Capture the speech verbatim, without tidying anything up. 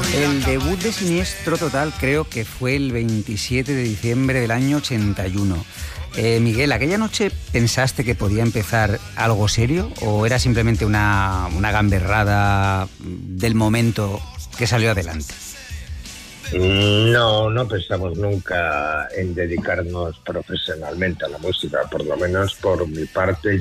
El debut de Siniestro Total creo que fue el veintisiete de diciembre del año ochenta y uno. Eh, Miguel, ¿aquella noche pensaste que podía empezar algo serio o era simplemente una, una gamberrada del momento que salió adelante? No, no pensamos nunca en dedicarnos profesionalmente a la música, por lo menos por mi parte.